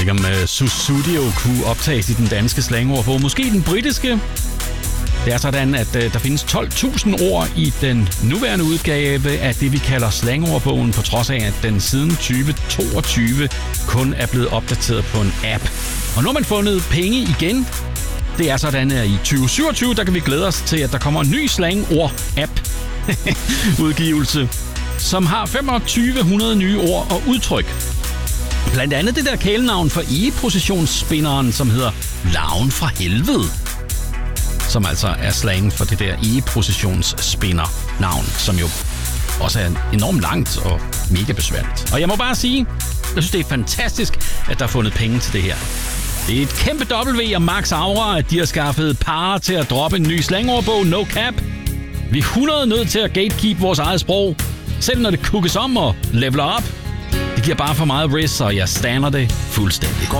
ikke, om Sussudio kunne optages i den danske slangordbog. Måske den britiske. Det er sådan, at der findes 12.000 ord i den nuværende udgave af det, vi kalder slangordbogen, på trods af, at den siden 2022 kun er blevet opdateret på en app. Og nu har man fundet penge igen. Det er sådan, at i 2027, der kan vi glæde os til, at der kommer en ny slangord-app-udgivelse, som har 2500 nye ord og udtryk. Blandt andet det der kælenavn for egepositionsspinderen, som hedder Larven fra helvede. Som altså er slang for det der egepositionsspinner-navn, som jo også er enormt langt og mega besværligt. Og jeg må bare sige, jeg synes, det er fantastisk, at der er fundet penge til det her. Det er et kæmpe W og Max Aura, at de har skaffet par til at droppe en ny slangordbog, no cap. Vi er 100 nødt til at gatekeep vores eget sprog, selv når det kukkes om og leveler op. Det giver bare for meget risk, og jeg stander det fuldstændig.